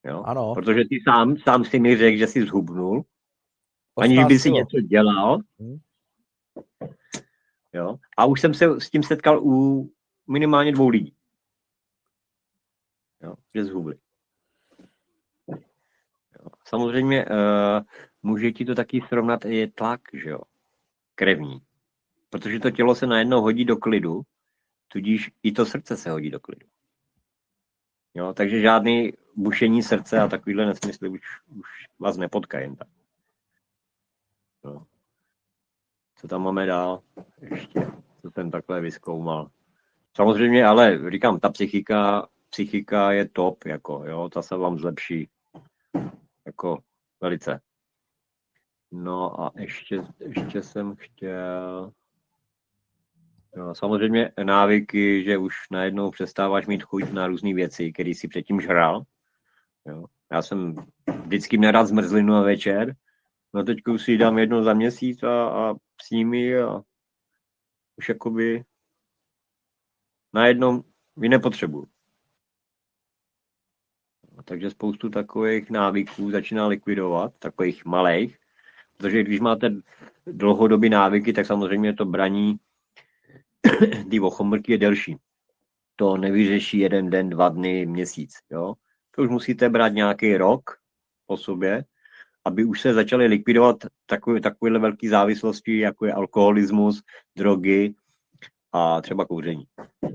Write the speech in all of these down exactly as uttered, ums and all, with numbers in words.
Jo? Ano. Protože ty sám, sám si mi řekl, že jsi zhubnul, aniž by si něco dělal. Hmm. Jo? A už jsem se s tím setkal u minimálně dvou lidí. Jo? Že zhubli. Jo? Samozřejmě uh, může ti to taky srovnat i tlak, že jo? Krevní. Protože to tělo se najednou hodí do klidu, tudíž i to srdce se hodí do klidu. Jo? Takže žádný bušení srdce a takovýhle nesmysly už, už vás nepotkají jen tak. Jo? Co tam máme dál? Ještě, co jsem takhle vyzkoumal. Samozřejmě, ale říkám, ta psychika, psychika je top, jako, jo, ta se vám zlepší, jako, velice. No a ještě, ještě jsem chtěl, no, samozřejmě návyky, že už najednou přestáváš mít chuť na různé věci, které si předtím žral. Jo. Já jsem vždycky měl rád zmrzlinu na večer, no teď už si ji dám jednou za měsíc a, a s nimi a už jakoby najednou ji nepotřebuju. Takže spoustu takových návyků začíná likvidovat, takových malých, protože když máte dlouhodobý návyky, tak samozřejmě to braní ty ochomrky je delší. To nevyřeší jeden den, dva dny, měsíc. Jo? To už musíte brát nějaký rok po sobě, aby už se začaly likvidovat takové, takovéhle velké závislosti, jako je alkoholismus, drogy a třeba kouření.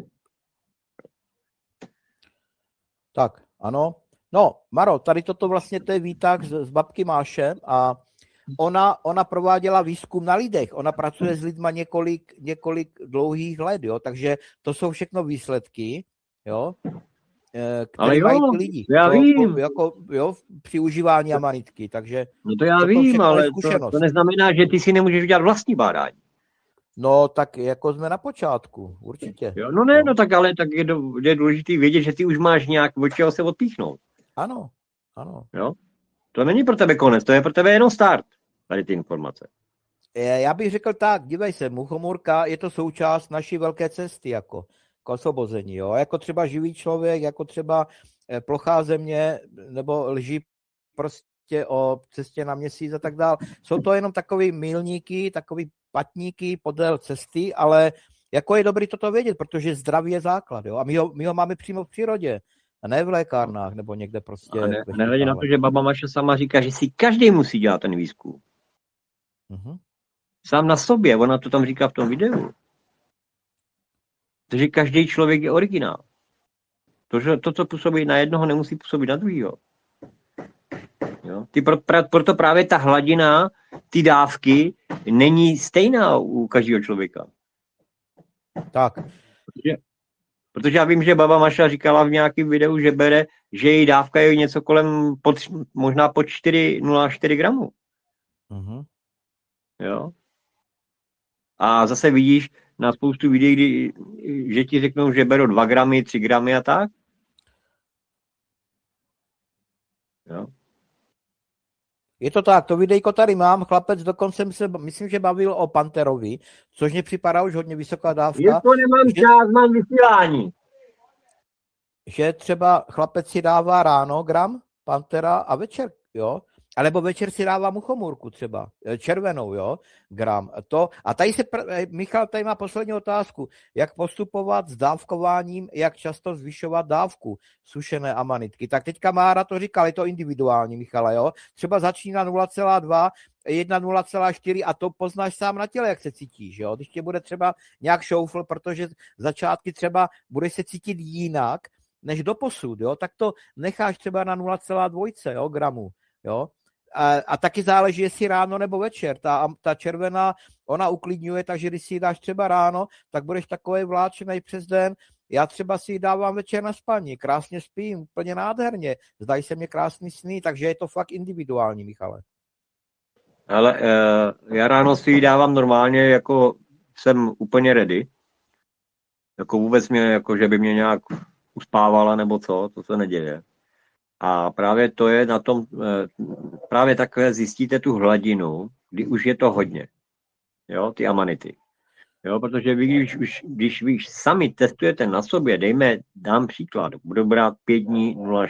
Tak, ano. No, Maro, tady toto vlastně to je výtah z, z babky Máše a ona, ona prováděla výzkum na lidech. Ona pracuje s lidma několik, několik dlouhých let, jo, takže to jsou všechno výsledky, jo, které mají ty lidi. Já to, vím. Jako, jo, při užívání amanitky, takže no to já vím, ale to, to neznamená, že ty si nemůžeš udělat vlastní bádání. No, tak jako jsme na počátku, určitě. Jo, no ne, no, no tak ale tak je, do, je důležité vědět, že ty už máš nějak od čeho se odpíchnout. Ano, ano. Jo? To není pro tebe konec, to je pro tebe jenom start, tady ty informace. Já bych řekl tak, dívej se, muchomůrka je to součást naší velké cesty, jako k osvobození, jo, jako třeba živý člověk, jako třeba plochá země, nebo lží prostě o cestě na měsíc a tak dál. Jsou to jenom takový milníky, takový patníky podél cesty, ale jako je dobrý toto vědět, protože zdraví je základ, jo, a my ho, my ho máme přímo v přírodě, a ne v lékárnách, nebo někde prostě. A ne, nehledě na to, že baba Maša sama říká, že si každý musí dělat ten výzkum. Uh-huh. Sám na sobě, ona to tam říká v tom videu. Takže každý člověk je originál. To, že to, co působí na jednoho, nemusí působit na druhýho. Jo? Ty pro, pra, proto právě ta hladina, ty dávky, není stejná u každého člověka. Tak. Protože, protože já vím, že baba Maša říkala v nějakém videu, že bere, že její dávka je něco kolem, pod, možná pod čtyři celá nula čtyři gramů. Uh-huh. Jo? A zase vidíš na spoustu videí, kdy, že ti řeknou, že berou dva gramy, tři gramy a tak. Jo? Je to tak, to videjko tady mám, chlapec dokonce se, myslím, že bavil o Panterovi, což mě připadá už hodně vysoká dávka. Je to nemám že, čas, mám vysílání. Že třeba chlapec si dává ráno gram Pantera a večer, jo, alebo večer si dává muchomůrku třeba, červenou, jo, gram. To, a tady se, Michal tady má poslední otázku, jak postupovat s dávkováním, jak často zvyšovat dávku sušené amanitky. Tak teďka Mára to říkal, je to individuální, Michala, jo. Třeba začíná na nula celá dva, jedna nula celá čtyři a to poznáš sám na těle, jak se cítíš, jo. Když tě bude třeba nějak šoufl, protože začátky třeba budeš se cítit jinak, než doposud, jo, tak to necháš třeba na nula celá dva jo, gramu, jo. A, a taky záleží, jestli ráno nebo večer. Ta, ta červená, ona uklidňuje, takže když si ji dáš třeba ráno, tak budeš takovej vláčenej přes den. Já třeba si ji dávám večer na spaní, krásně spím, úplně nádherně. Zdají se mě krásný sny, takže je to fakt individuální, Michale. Ale uh, já ráno si ji dávám normálně, jako jsem úplně ready. Jako vůbec mě, jako že by mě nějak uspávala nebo co, to se neděje. A právě to je na tom, právě takhle zjistíte tu hladinu, kdy už je to hodně, jo, ty amanity. Jo, protože vy, když, už, když vy sami testujete na sobě, dejme, dám příklad, budu brát pět dní nula